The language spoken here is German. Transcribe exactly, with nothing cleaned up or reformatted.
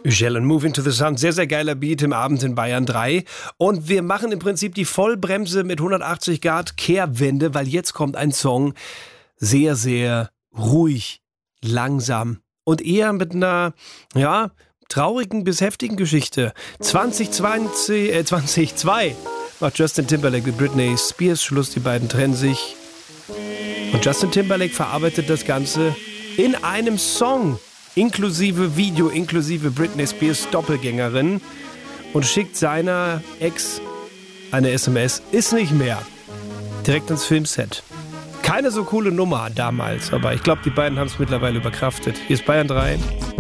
Ugel und Moving to the Sun, sehr, sehr geiler Beat im Abend in Bayern drei. Und wir machen im Prinzip die Vollbremse mit hundertachtzig Grad Kehrwende, weil jetzt kommt ein Song sehr, sehr ruhig, langsam und eher mit einer, ja, traurigen bis heftigen Geschichte. zwanzig zwanzig, äh, zwanzig zwei macht Justin Timberlake mit Britney Spears Schluss, die beiden trennen sich. Und Justin Timberlake verarbeitet das Ganze in einem Song. Inklusive Video, inklusive Britney Spears Doppelgängerin und schickt seiner Ex eine S M S, ist nicht mehr, direkt ins Filmset. Keine so coole Nummer damals, aber ich glaube, die beiden haben es mittlerweile überkraftet. Hier ist Bayern drei.